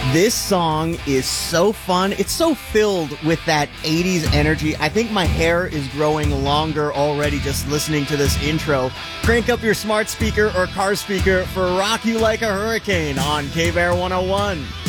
This song is so fun. It's so filled with that 80s energy. I think my hair is growing longer already just listening to this intro. Crank up your smart speaker or car speaker for Rock You Like a Hurricane on K-Bear 101.